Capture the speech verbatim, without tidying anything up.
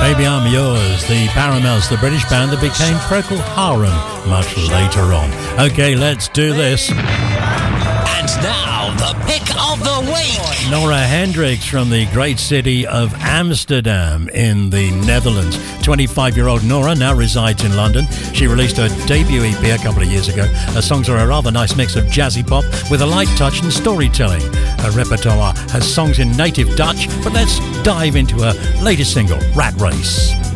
Baby I'm Yours, the Paramours, the British band that became Procol Harum much later on. Okay, let's do this. And now, the pick of the week. Nora Hendryx from the great city of Amsterdam in the Netherlands. twenty-five-year-old Nora now resides in London. She released her debut E P a couple of years ago. Her songs are a rather nice mix of jazzy pop with a light touch and storytelling. Her repertoire has songs in native Dutch, but let's dive into her latest single, Rat Race.